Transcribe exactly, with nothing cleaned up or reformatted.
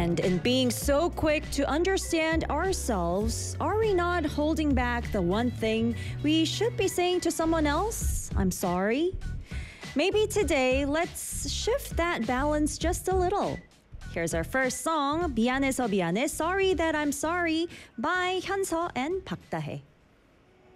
And in being so quick to understand ourselves, are we not holding back the one thing we should be saying to someone else? I'm sorry. Maybe today, let's shift that balance just a little. Here's our first song, 미안해서 미안해, Sorry That I'm Sorry by Hyunseo and Park Dahae.